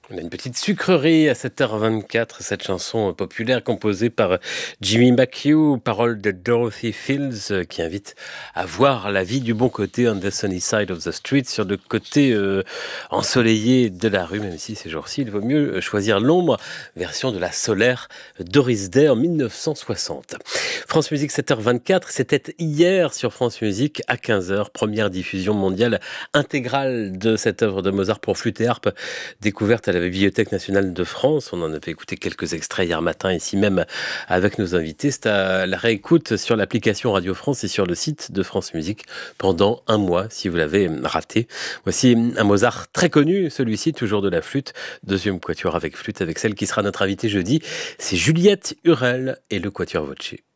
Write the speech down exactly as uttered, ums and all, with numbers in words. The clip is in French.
On a une petite sucrerie à sept heures vingt-quatre, cette chanson populaire composée par Jimmy McHugh, paroles de Dorothy Fields, euh, qui invite à voir la vie du bon côté, on the sunny side of the street, sur le côté euh, ensoleillé de la rue, même si ces jours-ci, il vaut mieux choisir l'ombre, version de la solaire Doris Day en mille neuf cent soixante. France Musique sept heures vingt-quatre, c'était hier sur France Musique à quinze heures, première diffusion mondiale intégrale de cette œuvre de Mozart pour flûte et harpe, découverte à la Bibliothèque nationale de France. On en avait écouté quelques extraits hier matin, ici même avec nos invités. C'est à la réécoute sur l'application Radio France et sur le site de France Musique pendant un mois, si vous l'avez raté. Voici un Mozart très connu, celui-ci, toujours de la flûte. Deuxième quatuor avec flûte, avec celle qui sera notre invitée jeudi. C'est Juliette Hurel et le quatuor Voce.